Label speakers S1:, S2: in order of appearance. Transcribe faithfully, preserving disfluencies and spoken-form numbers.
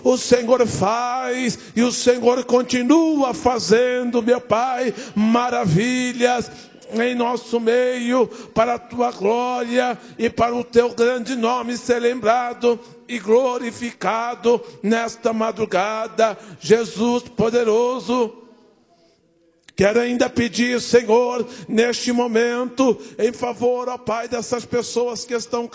S1: O Senhor faz e o Senhor continua fazendo, meu Pai, maravilhas em nosso meio, para a tua glória e para o teu grande nome ser lembrado e glorificado nesta madrugada. Jesus poderoso, quero ainda pedir, Senhor, neste momento, em favor, ó Pai, dessas pessoas que estão